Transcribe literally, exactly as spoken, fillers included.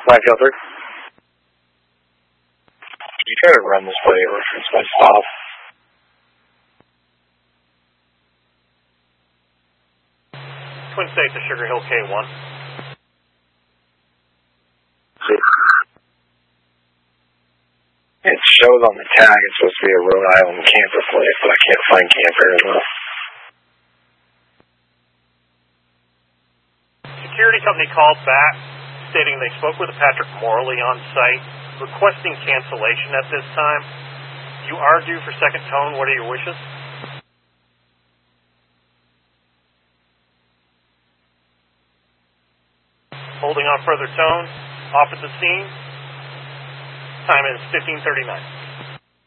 Minefield three. You try to run this way or it's my stop. Twin State to Sugar Hill K one. It shows on the tag it's supposed to be a Rhode Island camper place, but I can't find camper as well. Security company called back, stating they spoke with Patrick Morley on site, requesting cancellation at this time. You are due for second tone. What are your wishes? Holding on further tone. Off at the scene. Time is fifteen thirty-nine.